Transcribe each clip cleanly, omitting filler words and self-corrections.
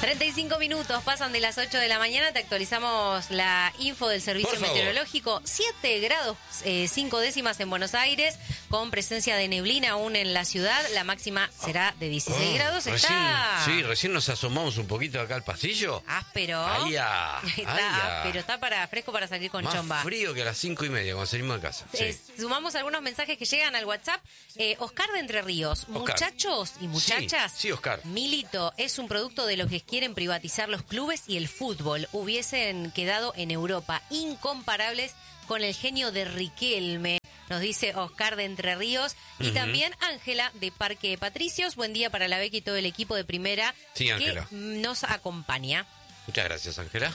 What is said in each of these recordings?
35 minutos pasan de las 8 de la mañana, te actualizamos la info del servicio meteorológico. 7 grados 5 décimas en Buenos Aires, con presencia de neblina aún en la ciudad. La máxima será de 16 grados. Recién nos asomamos un poquito acá al pasillo. Áspero. Pero está fresco para salir con más chomba. Más frío que a las 5:30 cuando salimos de casa. Sumamos algunos mensajes que llegan al WhatsApp. Oscar de Entre Ríos. Oscar. Muchachos y muchachas. Sí, Oscar. Milito es un producto de los que quieren privatizar los clubes y el fútbol. Hubiesen quedado en Europa incomparables con el genio de Riquelme, nos dice Oscar de Entre Ríos. Y también Ángela de Parque Patricios. Buen día para la Beca y todo el equipo de Primera que nos acompaña. Muchas gracias, Ángela.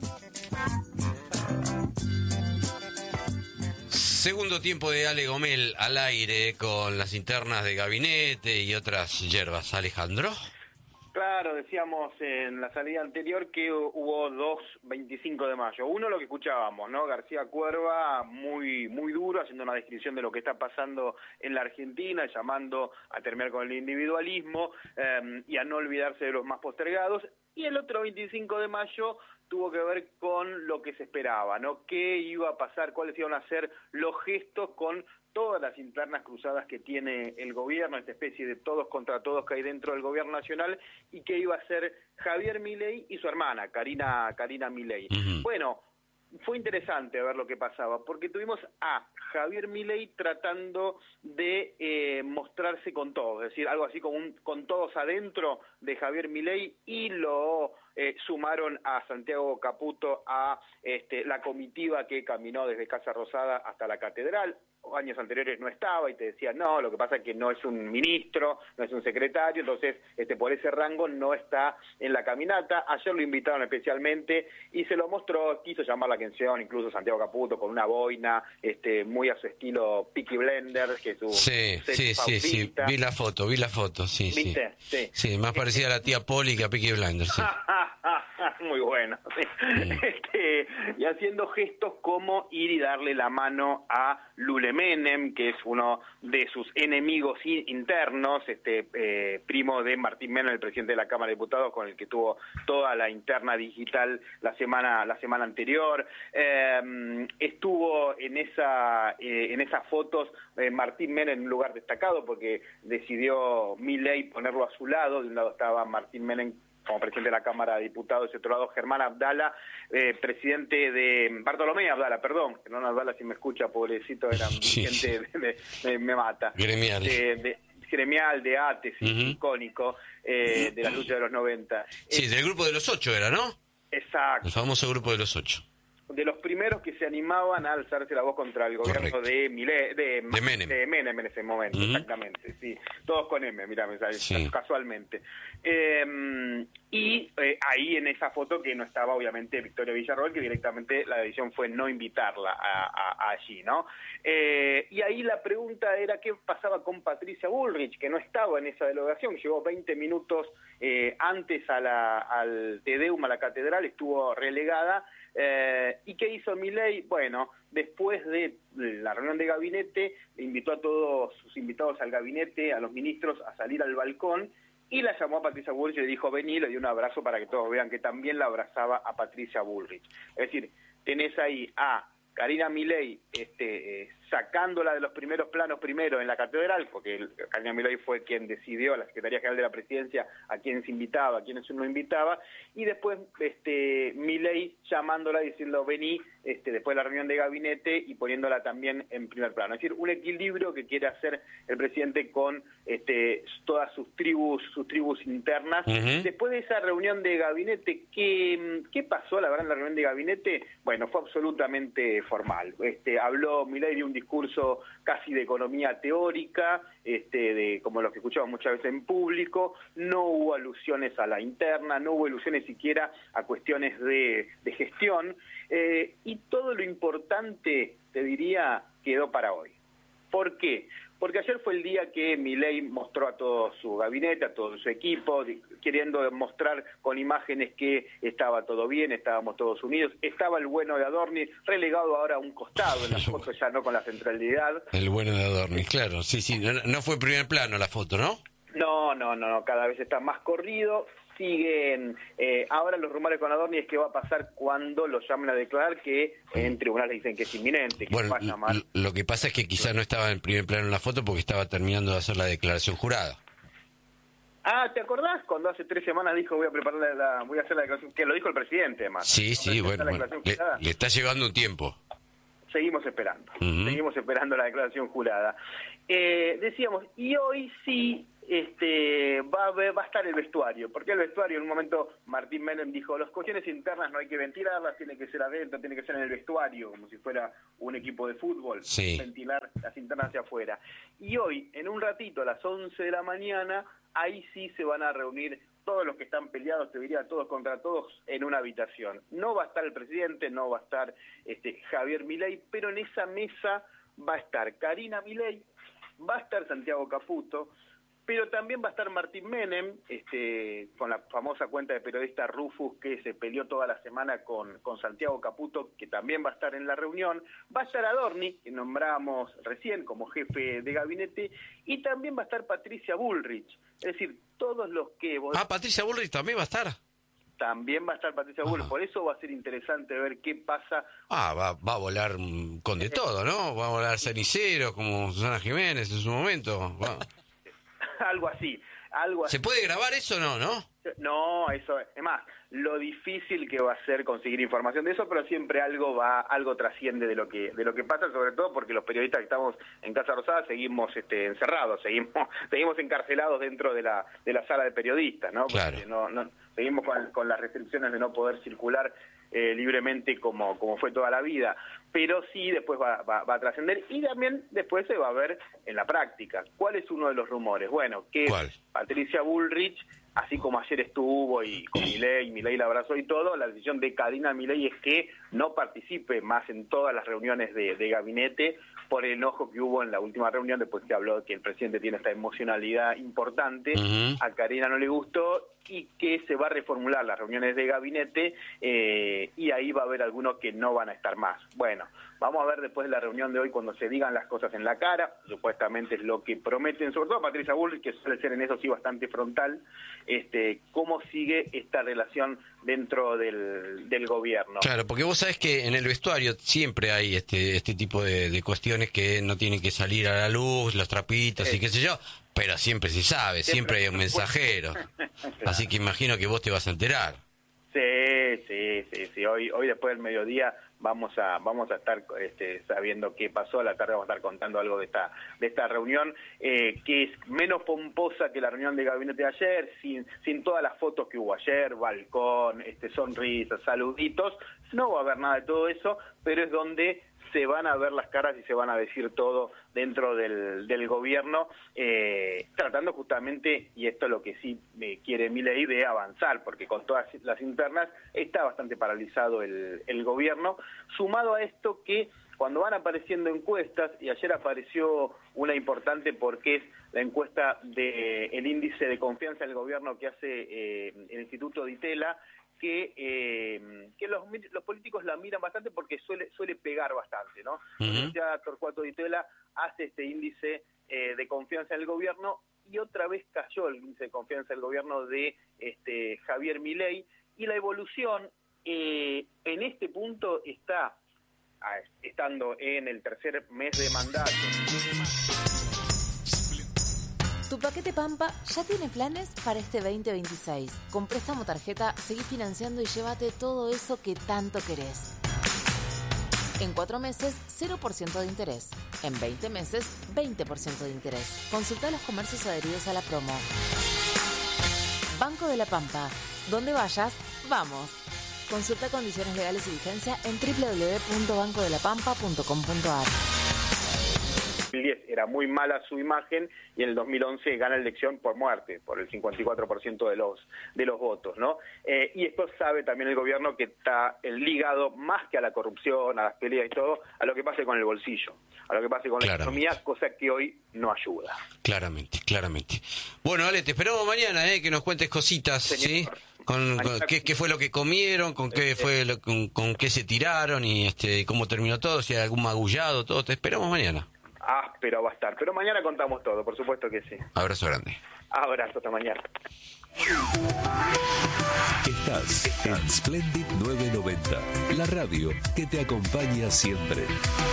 Segundo tiempo de Ale Gomel al aire con las internas de gabinete y otras hierbas. Alejandro. Claro, decíamos en la salida anterior que hubo 25 de mayo. Uno, lo que escuchábamos, ¿no? García Cuerva muy duro, haciendo una descripción de lo que está pasando en la Argentina, llamando a terminar con el individualismo y a no olvidarse de los más postergados. Y el otro 25 de mayo tuvo que ver con lo que se esperaba, ¿no? ¿Qué iba a pasar? ¿Cuáles iban a ser los gestos con todas las internas cruzadas que tiene el gobierno, esta especie de todos contra todos que hay dentro del gobierno nacional, y qué iba a hacer Javier Milei y su hermana, Karina Milei? Bueno, fue interesante ver lo que pasaba, porque tuvimos a Javier Milei tratando de mostrarse con todos, es decir, algo así como con todos adentro de Javier Milei, y lo sumaron a Santiago Caputo, a la comitiva que caminó desde Casa Rosada hasta la Catedral. Años anteriores no estaba y te decía, no, lo que pasa es que no es un ministro, no es un secretario, entonces por ese rango no está en la caminata. Ayer lo invitaron especialmente y se lo mostró, quiso llamar la atención, incluso Santiago Caputo con una boina muy a su estilo Peaky Blinders, que es su sí, vi la foto, sí. ¿Viste? Sí, más parecida a la tía Poli que a Peaky Blinders, sí. Muy bueno, sí. Y haciendo gestos como ir y darle la mano a Lule Menem, que es uno de sus enemigos internos, primo de Martín Menem, el presidente de la Cámara de Diputados, con el que tuvo toda la interna digital la semana anterior. Estuvo en esas fotos Martín Menem en un lugar destacado, porque decidió Milei ponerlo a su lado. De un lado estaba Martín Menem como presidente de la Cámara de Diputados, y otro lado Germán Abdala, presidente de Bartolomé Abdala, perdón, Germán Abdala, si me escucha, pobrecito, era gente me mata. Gremial. Gremial de ATE, icónico, de la lucha de los 90. Sí, del grupo de los 8 era, ¿no? Exacto. El famoso grupo de los 8. De los primeros que se animaban a alzarse la voz contra el gobierno de Menem en ese momento, exactamente, sí, todos con M, mirá, casualmente. Y ahí en esa foto que no estaba obviamente Victoria Villarroel, que directamente la decisión fue no invitarla allí, ¿no? Y ahí la pregunta era qué pasaba con Patricia Bullrich, que no estaba en esa delegación, llegó 20 minutos antes al Te Deum, a la catedral, estuvo relegada. ¿Y qué hizo Milei? Bueno, después de la reunión de gabinete, invitó a todos sus invitados al gabinete, a los ministros, a salir al balcón, y la llamó a Patricia Bullrich y le dijo, vení, le dio un abrazo para que todos vean que también la abrazaba a Patricia Bullrich. Es decir, tenés ahí a Karina Milei sacándola de los primeros planos primero en la catedral, porque Karina Milei fue quien decidió, la Secretaría General de la Presidencia, a quiénes invitaba, a quiénes no invitaba, y después Milei llamándola diciendo vení, después de la reunión de gabinete, y poniéndola también en primer plano. Es decir, un equilibrio que quiere hacer el presidente con todas sus tribus internas. Después de esa reunión de gabinete, ¿qué pasó, la verdad, en la reunión de gabinete? Bueno, fue absolutamente formal. Habló Milei de un discurso casi de economía teórica, de como los que escuchamos muchas veces en público. No hubo alusiones a la interna, no hubo alusiones siquiera a cuestiones de gestión, y todo lo importante, te diría, quedó para hoy. ¿Por qué? Porque ayer fue el día que Milei mostró a todo su gabinete, a todo su equipo, queriendo demostrar con imágenes que estaba todo bien, estábamos todos unidos. Estaba el bueno de Adorni, relegado ahora a un costado en la foto, ya no con la centralidad. El bueno de Adorni, claro, sí, no fue primer plano la foto, ¿no? No, cada vez está más corrido. siguen. Ahora los rumores con Adorni es que va a pasar cuando lo llamen a declarar, que en tribunales dicen que es inminente, que Bueno, va a llamar. lo que pasa es que quizás no estaba en primer plano en la foto porque estaba terminando de hacer la declaración jurada. Ah, ¿te acordás cuando hace 3 semanas dijo voy a hacer la declaración? Que lo dijo el presidente, además. Sí, bueno, le está llevando un tiempo. Seguimos esperando, Uh-huh. Seguimos esperando la declaración jurada. Decíamos, y hoy sí va a estar el vestuario, porque el vestuario, en un momento Martín Menem dijo, las cuestiones internas no hay que ventilarlas, tiene que ser adentro, tiene que ser en el vestuario, como si fuera un equipo de fútbol, sí. Ventilar las internas hacia afuera. Y hoy, en un ratito, a las 11 de la mañana, ahí sí se van a reunir todos los que están peleados, te diría todos contra todos, en una habitación. No va a estar el presidente, no va a estar Javier Milei, pero en esa mesa va a estar Karina Milei, va a estar Santiago Caputo, pero también va a estar Martín Menem, con la famosa cuenta de periodista Rufus, que se peleó toda la semana con Santiago Caputo, que también va a estar en la reunión. Va a estar Adorni, que nombramos recién como jefe de gabinete, y también va a estar Patricia Bullrich. Es decir, todos los que... Patricia Bullrich también va a estar. También va a estar Patricia Bullrich, por eso va a ser interesante ver qué pasa. Va a volar con de todo, ¿no? Va a volar cenicero, como Susana Jiménez en su momento. Algo así. ¿Se puede grabar eso o no? No, eso es más, lo difícil que va a ser conseguir información de eso, pero siempre algo trasciende de lo que pasa, sobre todo porque los periodistas que estamos en Casa Rosada seguimos encerrados, seguimos encarcelados dentro de la sala de periodistas, ¿no? Claro. Porque no seguimos con las restricciones de no poder circular libremente como fue toda la vida, pero sí después va a trascender, y también después se va a ver en la práctica. ¿Cuál es uno de los rumores? Bueno, que ¿cuál? Patricia Bullrich, así como ayer estuvo y con Milei la abrazó y todo, la decisión de Karina Milei es que no participe más en todas las reuniones de gabinete por el enojo que hubo en la última reunión, después que habló de que el presidente tiene esta emocionalidad importante. Uh-huh. A Karina no le gustó, y que se va a reformular las reuniones de gabinete, y ahí va a haber algunos que no van a estar más. Bueno, vamos a ver después de la reunión de hoy, cuando se digan las cosas en la cara, supuestamente es lo que prometen, sobre todo Patricia Bullrich, que suele ser en eso sí bastante frontal, cómo sigue esta relación dentro del gobierno. Claro, porque vos sabés que en el vestuario siempre hay este tipo de cuestiones que no tienen que salir a la luz, los trapitos y qué sé yo, pero siempre se sabe, siempre hay un mensajero. Así que imagino que vos te vas a enterar. Sí. Hoy después del mediodía vamos a estar sabiendo qué pasó. A la tarde vamos a estar contando algo de esta reunión, que es menos pomposa que la reunión de gabinete de ayer, sin todas las fotos que hubo ayer, balcón, sonrisas, saluditos. No va a haber nada de todo eso, pero es donde se van a ver las caras y se van a decir todo dentro del gobierno, tratando justamente, y esto es lo que sí quiere Milei, de avanzar, porque con todas las internas está bastante paralizado el gobierno, sumado a esto que cuando van apareciendo encuestas, y ayer apareció una importante porque es la encuesta del índice de confianza del gobierno que hace el Instituto Di Tella, que los políticos la miran bastante porque suele pegar bastante, ¿no? Uh-huh. La Universidad Torcuato Di Tella hace este índice de confianza del gobierno, y otra vez cayó el índice de confianza del gobierno de Javier Milei, y la evolución en este punto estando en el tercer mes de mandato. Tu paquete Pampa ya tiene planes para este 2026. Con préstamo tarjeta, seguí financiando y llévate todo eso que tanto querés. En 4 meses, 0% de interés. En 20 meses, 20% de interés. Consulta los comercios adheridos a la promo. Banco de la Pampa. Donde vayas, vamos. Consulta condiciones legales y vigencia en www.bancodelapampa.com.ar. 2010 era muy mala su imagen, y en el 2011 gana la elección por muerte, por el 54% de los votos, ¿no? Y esto sabe también el gobierno, que está ligado más que a la corrupción, a las peleas y todo, a lo que pase con el bolsillo, a lo que pase con la economía, cosa que hoy no ayuda. Claramente. Bueno, Ale, te esperamos mañana, que nos cuentes cositas, ¿sí? Con qué fue lo que comieron, con qué fue con qué se tiraron y cómo terminó todo, si hay algún magullado, todo. Te esperamos mañana. Pero va a estar. Pero mañana contamos todo, por supuesto que sí. Abrazo grande. Abrazo, hasta mañana. Estás en Splendid 990, la radio que te acompaña siempre.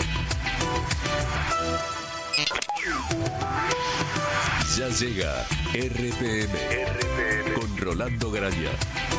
Ya llega RPM con Rolando Graña.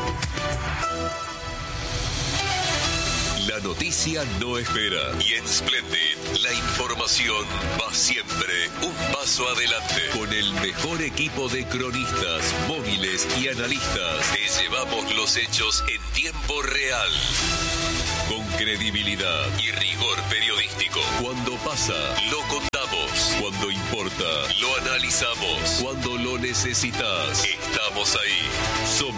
La noticia no espera y en Splendid la información va siempre un paso adelante. Con el mejor equipo de cronistas, móviles y analistas, te llevamos los hechos en tiempo real. Con credibilidad y rigor periodístico. Cuando pasa, lo contamos. Cuando importa, lo analizamos. Cuando lo necesitas, estamos ahí. Somos